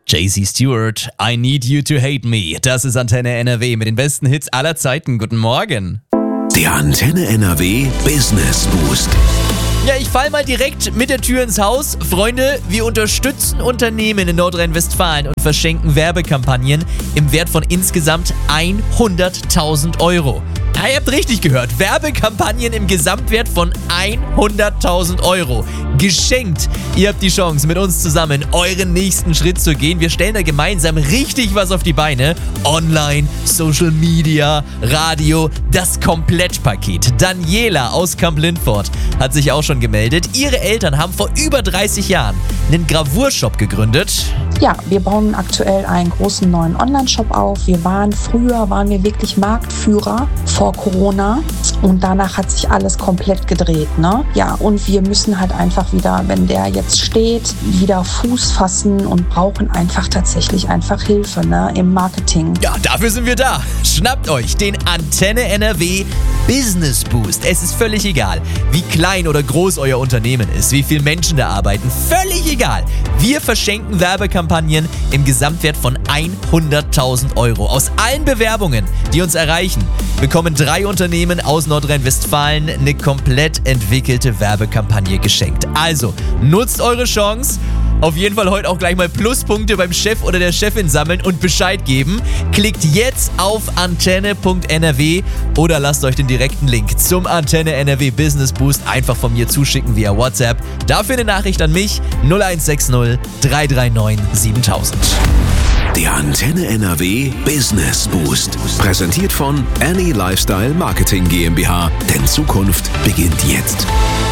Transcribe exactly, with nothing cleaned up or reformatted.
J C Stewart, I Need You to Hate Me. Das ist Antenne N R W mit den besten Hits aller Zeiten. Guten Morgen. Der Antenne N R W Business Boost. Ja, ich fall mal direkt mit der Tür ins Haus. Freunde, wir unterstützen Unternehmen in Nordrhein-Westfalen und verschenken Werbekampagnen im Wert von insgesamt hunderttausend Euro. Ja, ihr habt richtig gehört. Werbekampagnen im Gesamtwert von hunderttausend Euro. Geschenkt. Ihr habt die Chance, mit uns zusammen euren nächsten Schritt zu gehen. Wir stellen da gemeinsam richtig was auf die Beine. Online, Social Media, Radio, das Komplettpaket. Daniela aus Kamp-Lindfort hat sich auch schon gemeldet. Ihre Eltern haben vor über dreißig Jahren einen Gravurshop gegründet. Ja, wir bauen aktuell einen großen neuen Online-Shop auf. Wir waren früher, waren wir wirklich Marktführer vor Corona und danach hat sich alles komplett gedreht, ne? Ja, und wir müssen halt einfach wieder, wenn der jetzt steht, wieder Fuß fassen und brauchen einfach tatsächlich einfach Hilfe, ne, im Marketing. Ja, dafür sind wir da. Schnappt euch den Antenne N R W Business Boost. Es ist völlig egal, wie klein oder groß euer Unternehmen ist, wie viele Menschen da arbeiten. Völlig egal. Wir verschenken Werbekampagnen im Gesamtwert von hunderttausend Euro. Aus allen Bewerbungen, die uns erreichen, bekommen drei Unternehmen aus Nordrhein-Westfalen eine komplett entwickelte Werbekampagne geschenkt. Also, nutzt eure Chance. Auf jeden Fall heute auch gleich mal Pluspunkte beim Chef oder der Chefin sammeln und Bescheid geben. Klickt jetzt auf antenne punkt n r w oder lasst euch den direkten Link zum Antenne N R W Business Boost einfach von mir zuschicken via WhatsApp. Dafür eine Nachricht an mich null eins sechs null drei drei neun siebentausend. Der Antenne N R W Business Boost. Präsentiert von Annie Lifestyle Marketing GmbH. Denn Zukunft beginnt jetzt.